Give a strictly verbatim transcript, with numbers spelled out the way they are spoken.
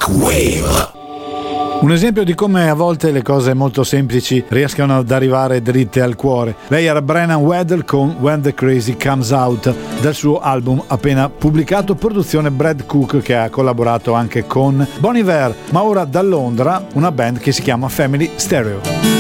Wave. Un esempio di come a volte le cose molto semplici riescano ad arrivare dritte al cuore. Lei era Brennan Weddle con When the Crazy Comes Out, dal suo album appena pubblicato, produzione Brad Cook, che ha collaborato anche con Bon Iver, ma ora da Londra una band che si chiama Family Stereo.